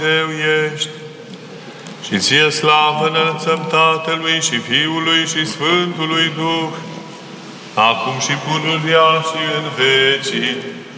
Dumnezeu ești. Și ție slavă înălțăm Tatălui și Fiului și Sfântului Duh, acum și pururea și în vecii